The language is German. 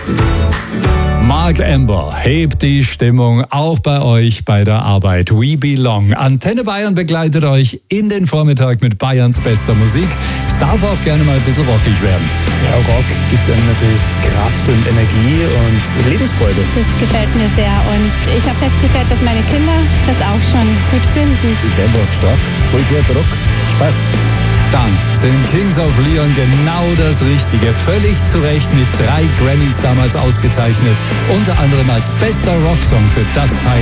Mark Amber hebt die Stimmung auch bei euch bei der Arbeit. We Belong. Antenne Bayern begleitet euch in den Vormittag mit Bayerns bester Musik. Es darf auch gerne mal ein bisschen rockig werden. Ja, Rock gibt einem natürlich Kraft und Energie und Lebensfreude. Das gefällt mir sehr und ich habe festgestellt, dass meine Kinder das auch schon gut finden. Ist einfach stark, voll guter Rock, Spaß. Dann sind Kings of Leon genau das Richtige. Völlig zu Recht mit 3 Grammys damals ausgezeichnet. Unter anderem als bester Rocksong für das Teil.